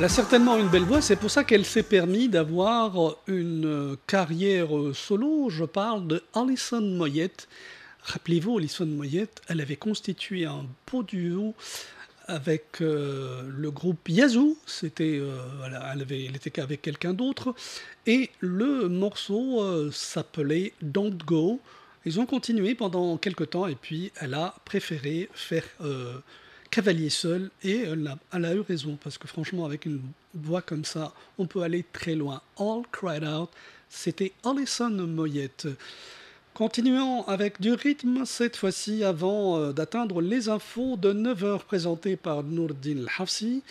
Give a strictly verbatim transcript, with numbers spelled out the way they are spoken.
Elle a certainement une belle voix, c'est pour ça qu'elle s'est permis d'avoir une euh, carrière euh, solo. Je parle de Alison Moyet. Rappelez-vous, Alison Moyet, elle avait constitué un beau duo avec euh, le groupe Yazoo. C'était, euh, elle, elle avait, elle était avec quelqu'un d'autre. Et le morceau euh, s'appelait Don't Go. Ils ont continué pendant quelques temps et puis elle a préféré faire euh, cavalier seul et elle a, elle a eu raison parce que franchement avec une voix comme ça on peut aller très loin. All Cried Out, c'était Alison Moyet. Continuons avec du rythme cette fois-ci avant euh, d'atteindre les infos de neuf heures présentées par Nourdine Hafsi.